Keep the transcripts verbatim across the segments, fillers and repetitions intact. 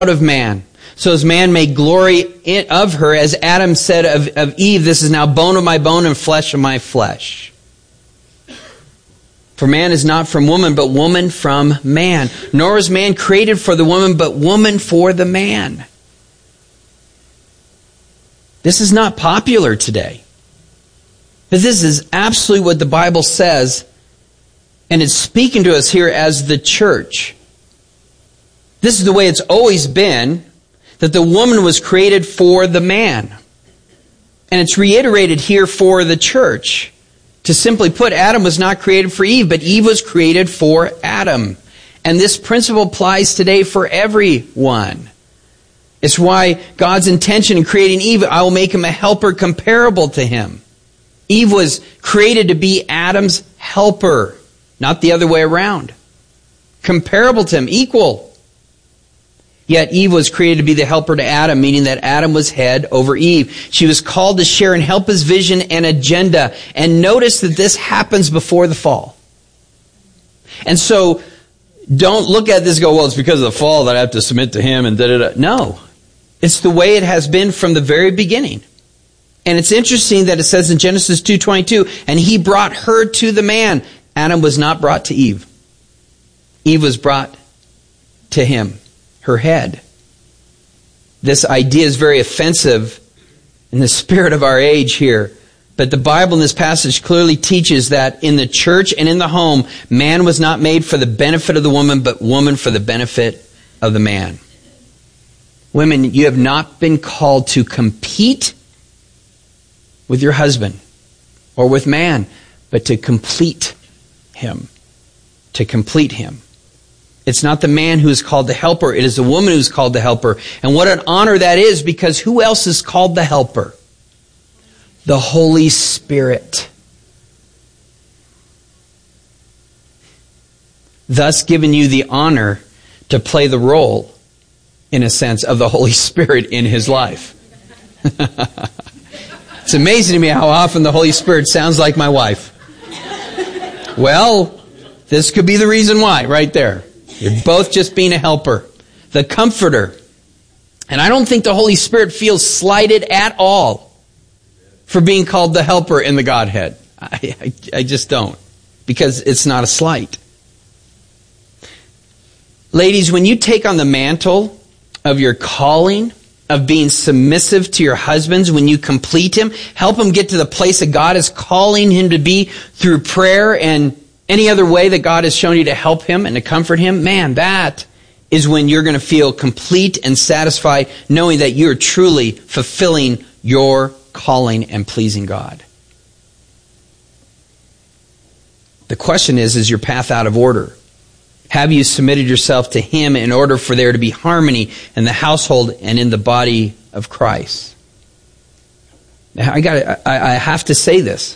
of man. So as man may glory in, of her, as Adam said of, of Eve, this is now bone of my bone and flesh of my flesh. For man is not from woman, but woman from man. Nor is man created for the woman, but woman for the man. This is not popular today. But this is absolutely what the Bible says, and it's speaking to us here as the church. This is the way it's always been, that the woman was created for the man. And it's reiterated here for the church. To simply put, Adam was not created for Eve, but Eve was created for Adam. And this principle applies today for everyone. It's why God's intention in creating Eve, I will make him a helper comparable to him. Eve was created to be Adam's helper, not the other way around. Comparable to him, equal. Yet Eve was created to be the helper to Adam, meaning that Adam was head over Eve. She was called to share and help his vision and agenda. And notice that this happens before the fall. And so, don't look at this and go, well, it's because of the fall that I have to submit to him and da-da-da. No. It's the way it has been from the very beginning. And it's interesting that it says in Genesis two twenty-two, and he brought her to the man. Adam was not brought to Eve. Eve was brought to him, her head. This idea is very offensive in the spirit of our age here. But the Bible in this passage clearly teaches that in the church and in the home, man was not made for the benefit of the woman, but woman for the benefit of the man. Women, you have not been called to compete with your husband or with man, but to complete him. To complete him. It's not the man who is called the helper. It is the woman who is called the helper. And what an honor that is, because who else is called the helper? The Holy Spirit. Thus giving you the honor to play the role, in a sense, of the Holy Spirit in his life. It's amazing to me how often the Holy Spirit sounds like my wife. Well, this could be the reason why, right there. You're both just being a helper. The comforter. And I don't think the Holy Spirit feels slighted at all for being called the helper in the Godhead. I, I, I just don't. Because it's not a slight. Ladies, when you take on the mantle of your calling, of being submissive to your husbands, when you complete him, help him get to the place that God is calling him to be through prayer and any other way that God has shown you to help him and to comfort him, man, that is when you're going to feel complete and satisfied, knowing that you're truly fulfilling your calling and pleasing God. The question is, is your path out of order? Have you submitted yourself to him in order for there to be harmony in the household and in the body of Christ? Now, I got I, I have to say this.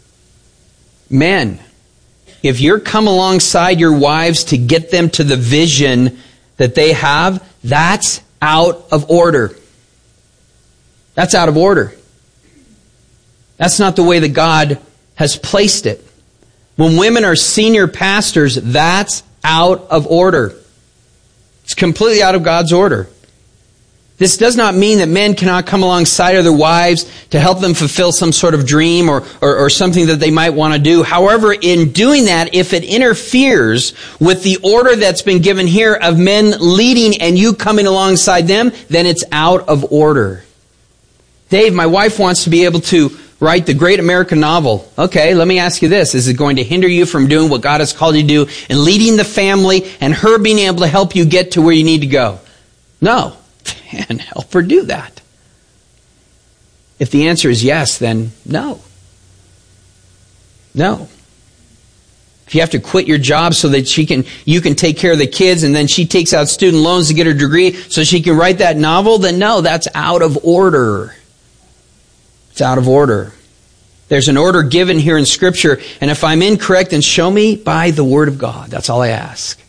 Men, if you're come alongside your wives to get them to the vision that they have, that's out of order. That's out of order. That's not the way that God has placed it. When women are senior pastors, that's out of order. It's completely out of God's order. This does not mean that men cannot come alongside of their wives to help them fulfill some sort of dream or, or, or something that they might want to do. However, in doing that, if it interferes with the order that's been given here of men leading and you coming alongside them, then it's out of order. Dave, my wife wants to be able to write the great American novel. Okay, let me ask you this. Is it going to hinder you from doing what God has called you to do and leading the family and her being able to help you get to where you need to go? No. And help her do that. If the answer is yes, then no. No. If you have to quit your job so that she can, you can take care of the kids and then she takes out student loans to get her degree so she can write that novel, then no, that's out of order. It's out of order. There's an order given here in Scripture, and if I'm incorrect, then show me by the Word of God. That's all I ask.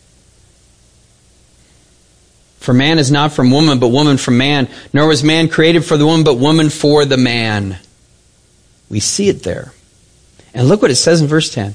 For man is not from woman, but woman from man. Nor was man created for the woman, but woman for the man. We see it there. And look what it says in verse ten.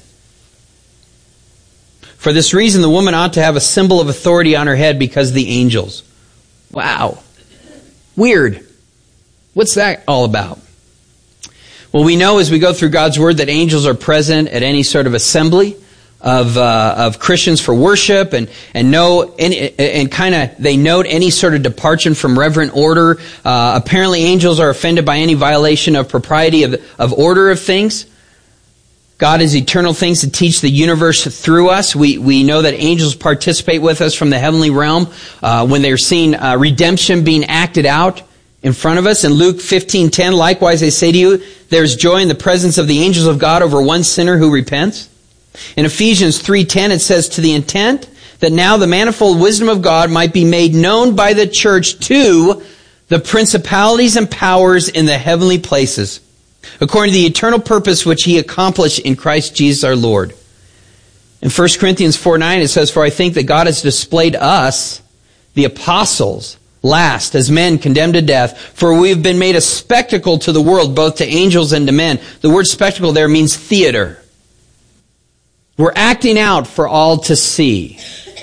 For this reason, the woman ought to have a symbol of authority on her head because of the angels. Wow. Weird. What's that all about? Well, we know as we go through God's Word that angels are present at any sort of assembly of uh, of Christians for worship, and and know any, and kind of they note any sort of departure from reverent order. Uh, apparently, angels are offended by any violation of propriety of of order of things. God has eternal things to teach the universe through us. We we know that angels participate with us from the heavenly realm uh, when they're seeing uh, redemption being acted out in front of us. In Luke fifteen ten, likewise I say to you, there's joy in the presence of the angels of God over one sinner who repents. In Ephesians three ten, it says, to the intent that now the manifold wisdom of God might be made known by the church to the principalities and powers in the heavenly places, according to the eternal purpose which He accomplished in Christ Jesus our Lord. In First Corinthians four nine, it says, for I think that God has displayed us, the apostles, last as men condemned to death, for we have been made a spectacle to the world, both to angels and to men. The word spectacle there means theater. We're acting out for all to see.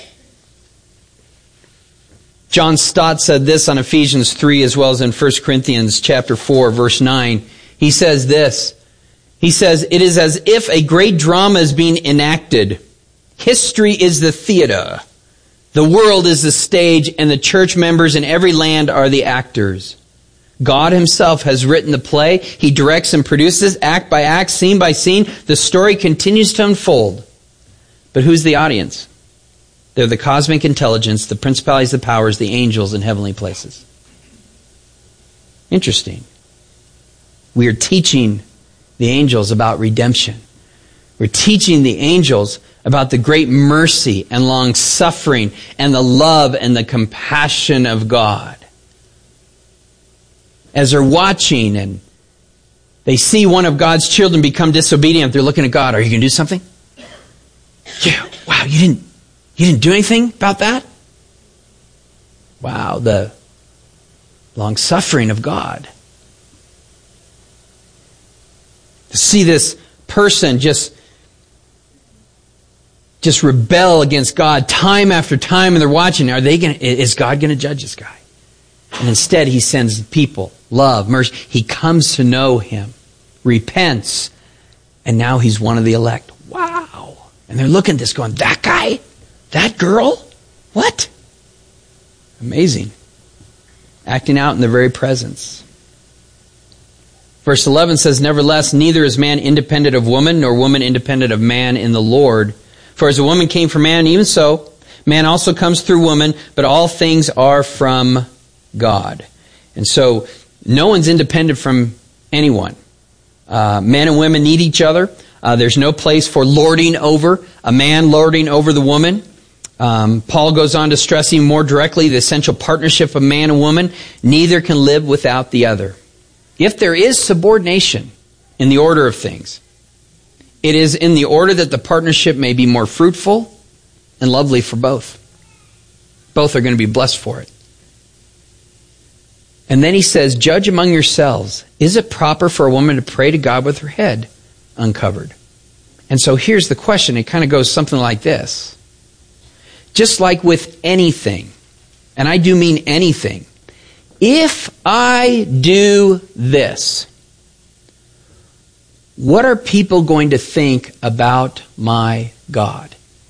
John Stott said this on Ephesians three as well as in First Corinthians chapter four, verse nine. He says this. He says, it is as if a great drama is being enacted. History is the theater. The world is the stage, and the church members in every land are the actors. God Himself has written the play. He directs and produces act by act, scene by scene. The story continues to unfold. But who's the audience? They're the cosmic intelligence, the principalities, the powers, the angels in heavenly places. Interesting. We are teaching the angels about redemption. We're teaching the angels about the great mercy and long suffering and the love and the compassion of God. As they're watching and they see one of God's children become disobedient, they're looking at God. Are you going to do something? Yeah. Wow, you didn't you didn't do anything about that? Wow, the long suffering of God. To see this person just just rebel against God time after time, and they're watching. Are they going? Is God going to judge this guy? And instead, He sends people, love, mercy. He comes to know him, repents, and now he's one of the elect. Wow! And they're looking at this, going, "That guy, that girl, what? Amazing!" Acting out in their very presence. Verse eleven says, "Nevertheless, neither is man independent of woman, nor woman independent of man in the Lord. For as a woman came from man, even so, man also comes through woman, but all things are from God." And so, no one's independent from anyone. Uh, men and women need each other. Uh, there's no place for lording over, a man lording over the woman. Um, Paul goes on to stress even more directly the essential partnership of man and woman. Neither can live without the other. If there is subordination in the order of things, it is in the order that the partnership may be more fruitful and lovely for both. Both are going to be blessed for it. And then he says, "Judge among yourselves. Is it proper for a woman to pray to God with her head uncovered?" And so here's the question. It kind of goes something like this. Just like with anything, and I do mean anything, if I do this, what are people going to think about my God?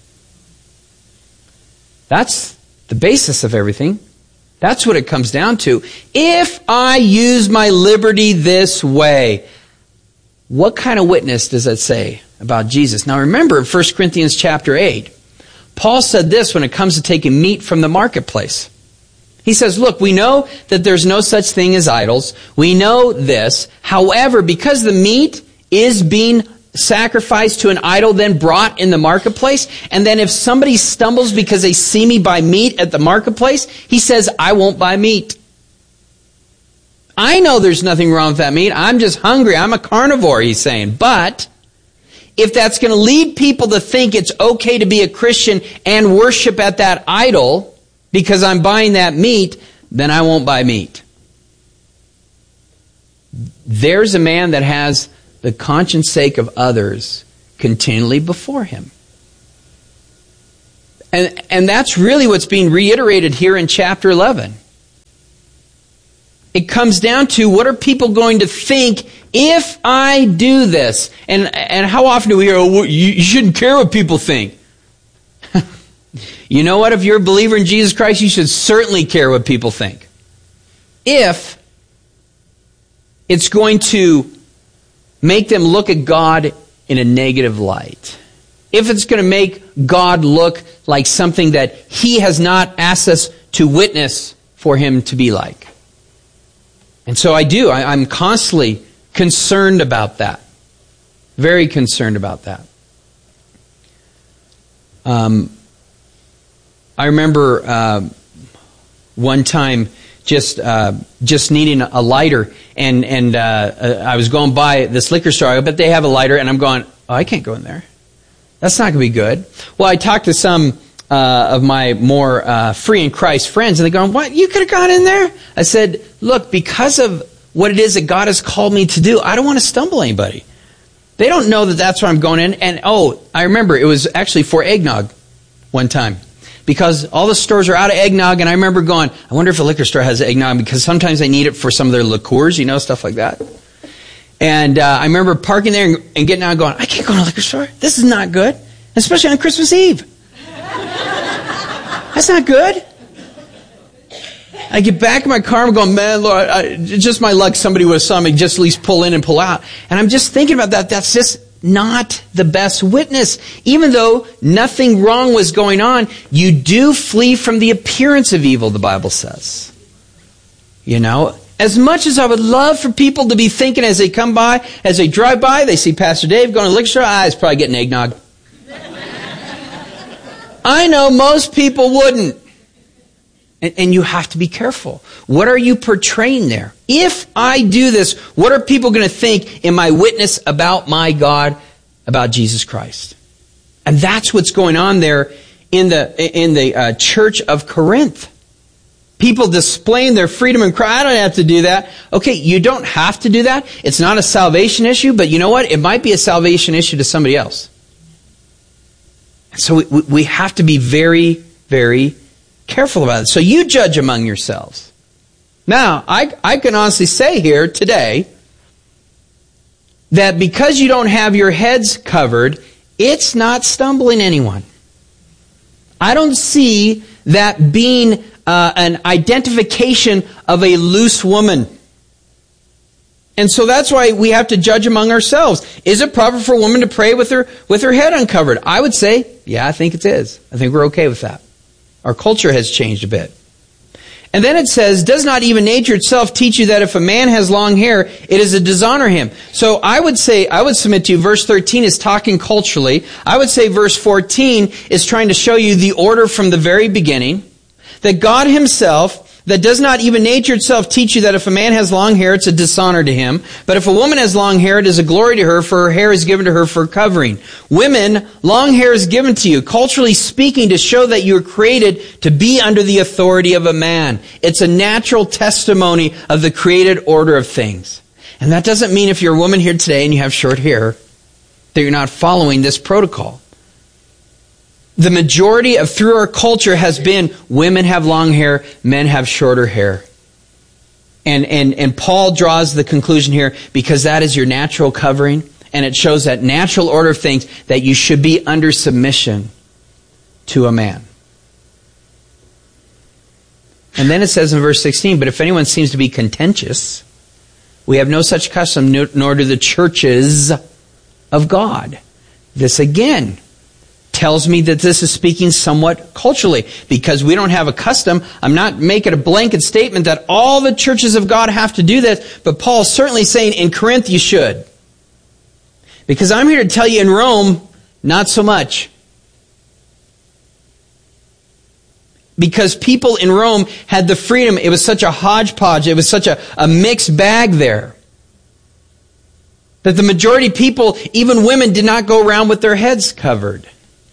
That's the basis of everything. That's what it comes down to. If I use my liberty this way, what kind of witness does that say about Jesus? Now remember in First Corinthians chapter eight, Paul said this when it comes to taking meat from the marketplace. He says, look, we know that there's no such thing as idols. We know this. However, because the meat is being sacrificed to an idol, then brought in the marketplace, and then if somebody stumbles because they see me buy meat at the marketplace, he says, I won't buy meat. I know there's nothing wrong with that meat. I'm just hungry. I'm a carnivore, he's saying. But if that's going to lead people to think it's okay to be a Christian and worship at that idol because I'm buying that meat, then I won't buy meat. There's a man that has the conscience sake of others continually before him. And, and that's really what's being reiterated here in chapter eleven. it comes down to, what are people going to think if I do this? And and how often do we hear, oh, you, you shouldn't care what people think? You know what? If you're a believer in Jesus Christ, you should certainly care what people think. If it's going to make them look at God in a negative light. If it's going to make God look like something that He has not asked us to witness for Him to be like. And so I do. I, I'm constantly concerned about that. Very concerned about that. Um, I remember uh, one time just uh, just needing a lighter, and and uh, I was going by this liquor store. I bet they have a lighter, and I'm going, oh, I can't go in there. That's not going to be good. Well, I talked to some uh, of my more uh, free in Christ friends, and they're going, what? You could have gone in there? I said, look, because of what it is that God has called me to do, I don't want to stumble anybody. They don't know that that's where I'm going in. And oh, I remember it was actually for eggnog one time. Because all the stores are out of eggnog, and I remember going, I wonder if a liquor store has eggnog, because sometimes they need it for some of their liqueurs, you know, stuff like that. And uh, I remember parking there and, and getting out and going, I can't go to a liquor store. This is not good. Especially on Christmas Eve. That's not good. I get back in my car and I'm going, man, Lord, I, just my luck, somebody would have saw me just at least pull in and pull out. And I'm just thinking about that. That's just not the best witness. Even though nothing wrong was going on, you do flee from the appearance of evil, the Bible says. You know, as much as I would love for people to be thinking as they come by, as they drive by, they see Pastor Dave going to the liquor store, ah, he's probably getting eggnog. I know most people wouldn't. And, and you have to be careful. What are you portraying there? If I do this, what are people going to think in my witness about my God, about Jesus Christ? And that's what's going on there in the in the uh, church of Corinth. People displaying their freedom in Christ. I don't have to do that. Okay, you don't have to do that. It's not a salvation issue, but you know what? It might be a salvation issue to somebody else. So we, we have to be very, very careful about it. So you judge among yourselves. Now, I, I can honestly say here today that because you don't have your heads covered, it's not stumbling anyone. I don't see that being uh, an identification of a loose woman. And so that's why we have to judge among ourselves. Is it proper for a woman to pray with her with her head uncovered? I would say, yeah, I think it is. I think we're okay with that. Our culture has changed a bit. And then it says, does not even nature itself teach you that if a man has long hair, it is to dishonor him? So I would say, I would submit to you, verse thirteen is talking culturally. I would say verse fourteen is trying to show you the order from the very beginning. That God Himself, that does not even nature itself teach you that if a man has long hair, it's a dishonor to him. But if a woman has long hair, it is a glory to her, for her hair is given to her for covering. Women, long hair is given to you, culturally speaking, to show that you were created to be under the authority of a man. It's a natural testimony of the created order of things. And that doesn't mean if you're a woman here today and you have short hair, that you're not following this protocol. The majority of through our culture has been women have long hair, men have shorter hair. And, and, and Paul draws the conclusion here because that is your natural covering, and it shows that natural order of things that you should be under submission to a man. And then it says in verse sixteen, but if anyone seems to be contentious, we have no such custom, nor do the churches of God. This again tells me that this is speaking somewhat culturally. Because we don't have a custom, I'm not making a blanket statement that all the churches of God have to do this, but Paul's certainly saying in Corinth you should. Because I'm here to tell you in Rome, not so much. Because people in Rome had the freedom, it was such a hodgepodge, it was such a, a mixed bag there. That the majority of people, even women, did not go around with their heads covered.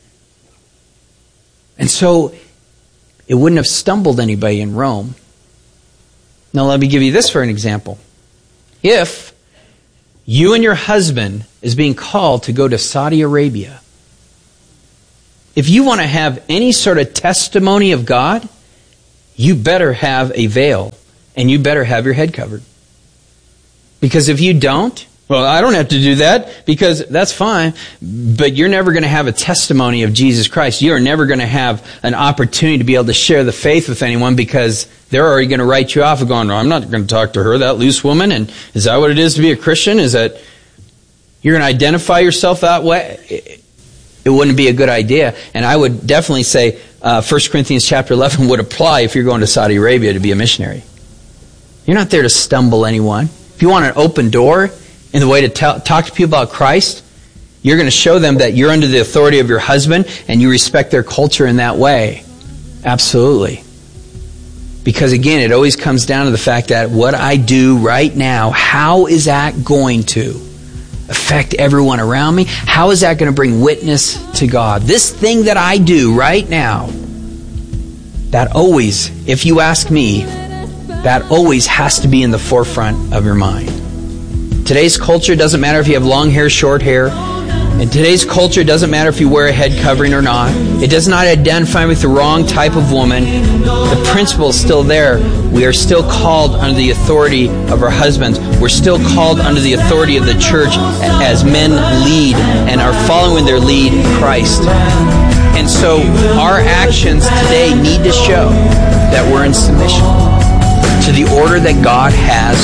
And so, it wouldn't have stumbled anybody in Rome. Now let me give you this for an example. If you and your husband is being called to go to Saudi Arabia, if you want to have any sort of testimony of God, you better have a veil and you better have your head covered. Because if you don't, well, I don't have to do that because that's fine, but you're never going to have a testimony of Jesus Christ. You're never going to have an opportunity to be able to share the faith with anyone because they're already going to write you off and going, no, I'm not going to talk to her, that loose woman. And is that what it is to be a Christian? Is that you're going to identify yourself that way? It wouldn't be a good idea. And I would definitely say uh, First Corinthians chapter eleven would apply if you're going to Saudi Arabia to be a missionary. You're not there to stumble anyone. If you want an open door in the way to tell, talk to people about Christ, you're going to show them that you're under the authority of your husband and you respect their culture in that way. Absolutely. Because again, it always comes down to the fact that what I do right now, how is that going to affect everyone around me? How is that going to bring witness to God? This thing that I do right now, that always, if you ask me, that always has to be in the forefront of your mind. Today's culture, doesn't matter if you have long hair, short hair. In today's culture, it doesn't matter if you wear a head covering or not. It does not identify with the wrong type of woman. The principle is still there. We are still called under the authority of our husbands. We're still called under the authority of the church as men lead and are following their lead, Christ. And so our actions today need to show that we're in submission to the order that God has